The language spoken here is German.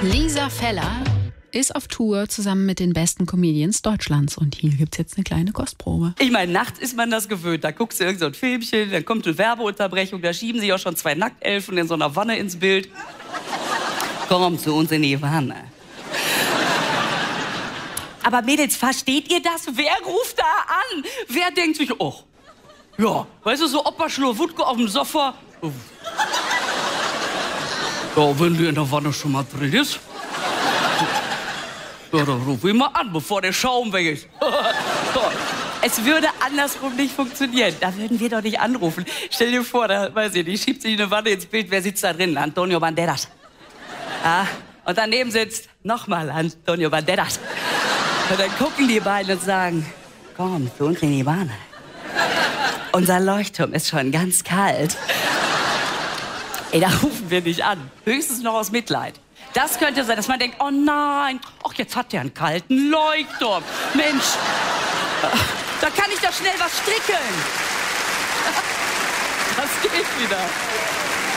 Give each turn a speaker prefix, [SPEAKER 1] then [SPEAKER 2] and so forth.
[SPEAKER 1] Lisa Feller ist auf Tour zusammen mit den besten Comedians Deutschlands. Und hier gibt's jetzt eine kleine Kostprobe.
[SPEAKER 2] Ich meine, nachts ist man das gewöhnt. Da guckst du irgend so ein Filmchen, dann kommt eine Werbeunterbrechung, da schieben sich auch schon 2 Nacktelfen in so einer Wanne ins Bild. Komm zu uns in die Wanne. Aber Mädels, versteht ihr das? Wer ruft da an? Wer denkt sich, oh, ja, weißt du, so Opa Schlurwutko auf dem Sofa. Ja, wenn die in der Wanne schon mal drin ist, ja, dann ruf ihn mal an, bevor der Schaum weg ist. Es würde andersrum nicht funktionieren. Da würden wir doch nicht anrufen. Stell dir vor, da, weiß ich nicht, schiebt sich eine Wanne ins Bild. Wer sitzt da drin? Antonio Banderas. Ja, und daneben sitzt nochmal Antonio Banderas. Und dann gucken die beiden und sagen, komm zu uns in die Wanne. Unser Leuchtturm ist schon ganz kalt. Ey, da rufen wir nicht an. Höchstens noch aus Mitleid. Das könnte sein, dass man denkt, oh nein, ach, jetzt hat der einen kalten Leuchtturm. Mensch, da kann ich doch schnell was stricken. Das geht wieder.